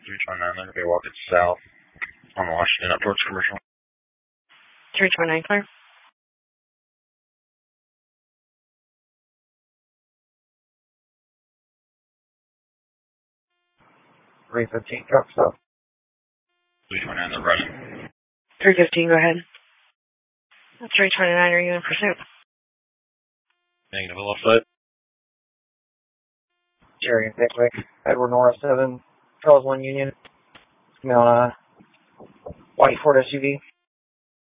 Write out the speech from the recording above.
329, okay, walk it south on Washington up towards Commercial. 329, clear. 315, truck stop. 329, they're running. 315, go ahead. 329, are you in pursuit? Negative, left side. Jerry and Pickwick, Edward Norris 7, Charles 1 Union. On a white Ford SUV.